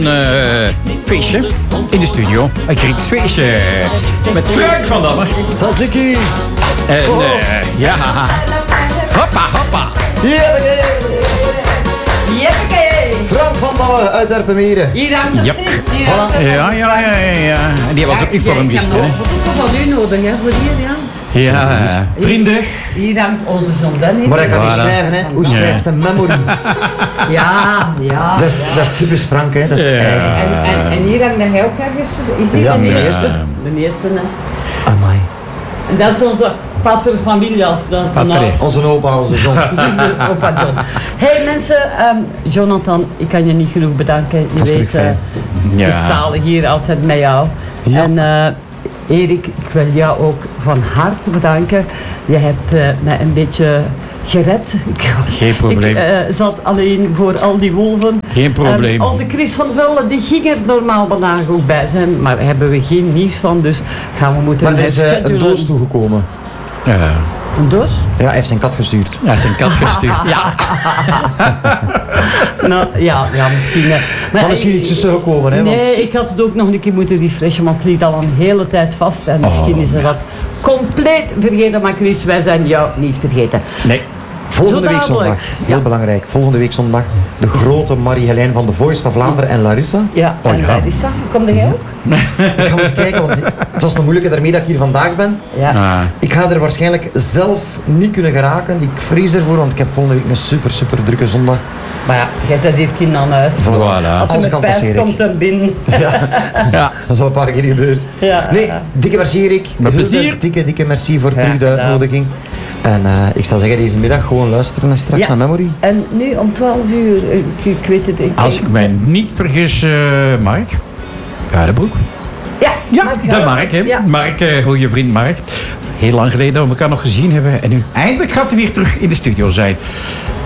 Feestje in de studio. Een Grieks feestje. Met Frank van Damme. Tzatziki. En ja. Hoppa, hoppa. Jeppeke! Frank van Damme uit Erpenmeren. Hier hangt het Yep. zin. Ja. En die was ook niet voor hem gisteren. Ik heb nog een foto van u nodig, hè, voor hier, ja. Ja, vrienden. Hier hangt onze John Dennis. Maar hij kan niet Voilà. schrijven, hè. Hoe schrijft een memory? Ja. Dat is typisch Frank, hè. Dat is eigen. En hier hangt hij ook ergens. Is hier Ja, de de eerste? eerste. De eerste, hè. Amai. En dat is onze pater familias. Dat is de Pater. oudste. Onze opa, onze John. Opa John. Hey mensen, Jonathan, ik kan je niet genoeg bedanken. Je Dat is weet, terug fijn. het is zalig hier altijd met jou. Ja. En Erik, ik wil jou ook van harte bedanken. Je hebt mij een beetje gered. Geen probleem. Ik zat alleen voor al die wolven. Geen probleem. Onze Chris van Velde, die ging er normaal vandaag ook bij zijn, maar daar hebben we geen nieuws van, dus gaan we moeten Maar er is een herschedulen. doos toegekomen. Een doos? Ja, hij heeft zijn kat gestuurd. Ja, zijn kat gestuurd. Ja. Nou, ja, misschien. Maar misschien iets tussen gekomen, hè. Nee, Want ik had het ook nog een keer moeten refreshen, want het liet al een hele tijd vast. En misschien is er wat compleet vergeten, maar Chris, wij zijn jou niet vergeten. Nee. volgende Zo week zondag, dadelijk. heel Ja. belangrijk, volgende week zondag, de grote Marie-Helijn van The Voice van Vlaanderen en Larissa. Ja, en ja. Larissa, kom jij ook? Ik ga even kijken, want het was een moeilijke daarmee dat ik hier vandaag ben. Ja. Ik ga er waarschijnlijk zelf niet kunnen geraken. Ik vrees ervoor, want ik heb volgende week een super drukke zondag. Maar ja, jij bent hier kind aan huis. Voilà. Als je Als met kan pijs passeer ik. komt dan binnen. Ja. Dat is al een paar keer gebeurd. Ja. Nee, dikke merci Erik. Met Heel plezier. Dikke merci voor Graag terug de gedaan. uitnodiging. En ik zou zeggen, deze middag gewoon luisteren en straks Ja. naar Memory. En nu om 12 uur, ik weet het. Als ik mij niet vergis, Mark. Gaardebroek. Ja, de Mark, hè. Ja. Mark, goede vriend Mark. Heel lang geleden dat we elkaar nog gezien hebben. En nu eindelijk gaat hij weer terug in de studio zijn.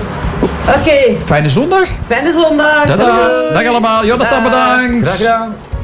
Oké, Fijne zondag. fijne zondag. Dag allemaal. Jonathan, bedankt. Graag gedaan.